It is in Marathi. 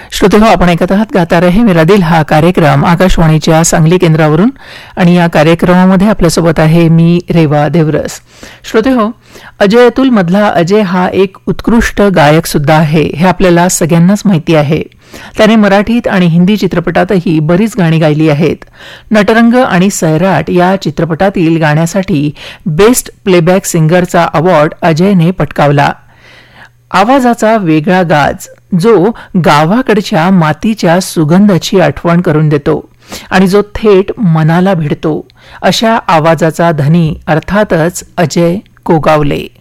श्रोतेहो, आपण ऐकत आहात गाता रहे मेरा दिल हा कार्यक्रम आकाशवाणीच्या सांगली केंद्रावरून आणि या कार्यक्रमामध्ये आपल्यासोबत आहे मी रेवा देवरस. श्रोतेहो, अजय अतुल मधला अजय हा एक उत्कृष्ट गायक सुद्धा आहे हे आपल्याला सगळ्यांनाच माहिती आहे. त्याने मराठीत आणि हिंदी चित्रपटातही बरीच गाणी गायली आहेत. नटरंग आणि सैराट या चित्रपटातील गाण्यासाठी बेस्ट प्लेबॅक सिंगरचा अवॉर्ड अजयने पटकावला. आवाजाचा वेगळा गाज जो गावाकडच्या मातीच्या सुगंधाची आठवण करून देतो आणि जो थेट मनाला भिडतो, अशा आवाजाचा धनी अर्थातच अजय कोगावले.